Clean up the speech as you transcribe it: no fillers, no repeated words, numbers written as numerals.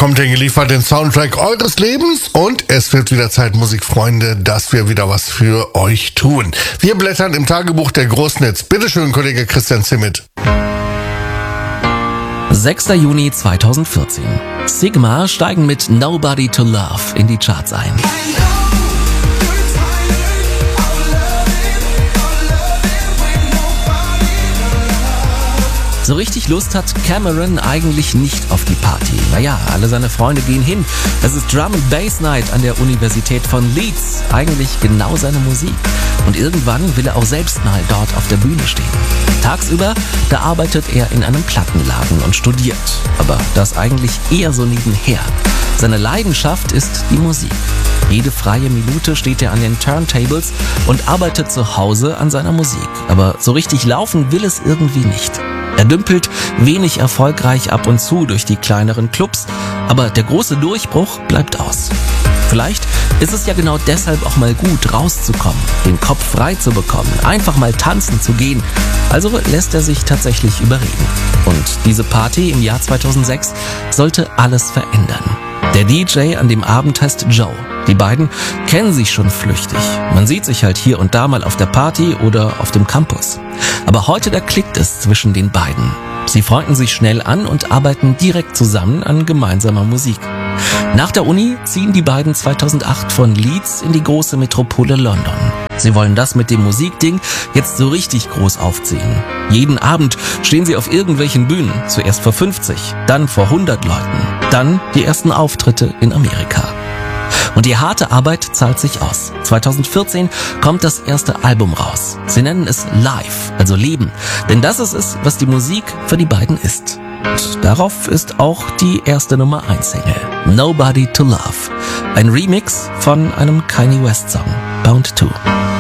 bekommt ihr geliefert den Soundtrack eures Lebens und es wird wieder Zeit, Musikfreunde, dass wir wieder was für euch tun. Wir blättern im Tagebuch der Großnetz. Bitteschön, Kollege Christian Zimmet. 6. Juni 2014. Sigma steigen mit Nobody to Love in die Charts ein. So richtig Lust hat Cameron eigentlich nicht auf die Party. Naja, alle seine Freunde gehen hin. Es ist Drum and Bass Night an der Universität von Leeds. Eigentlich genau seine Musik. Und irgendwann will er auch selbst mal dort auf der Bühne stehen. Tagsüber, da arbeitet er in einem Plattenladen und studiert. Aber das eigentlich eher so nebenher. Seine Leidenschaft ist die Musik. Jede freie Minute steht er an den Turntables und arbeitet zu Hause an seiner Musik. Aber so richtig laufen will es irgendwie nicht. Er dümpelt wenig erfolgreich ab und zu durch die kleineren Clubs, aber der große Durchbruch bleibt aus. Vielleicht ist es ja genau deshalb auch mal gut, rauszukommen, den Kopf frei zu bekommen, einfach mal tanzen zu gehen. Also lässt er sich tatsächlich überreden. Und diese Party im Jahr 2006 sollte alles verändern. Der DJ an dem Abend heißt Joe. Die beiden kennen sich schon flüchtig. Man sieht sich halt hier und da mal auf der Party oder auf dem Campus. Aber heute, da klickt es zwischen den beiden. Sie freunden sich schnell an und arbeiten direkt zusammen an gemeinsamer Musik. Nach der Uni ziehen die beiden 2008 von Leeds in die große Metropole London. Sie wollen das mit dem Musikding jetzt so richtig groß aufziehen. Jeden Abend stehen sie auf irgendwelchen Bühnen, zuerst vor 50, dann vor 100 Leuten, dann die ersten Auftritte in Amerika. Und die harte Arbeit zahlt sich aus. 2014 kommt das erste Album raus. Sie nennen es Live, also Leben. Denn das ist es, was die Musik für die beiden ist. Und darauf ist auch die erste Nummer 1 Single. Nobody to Love. Ein Remix von einem Kanye West Song, Bound to.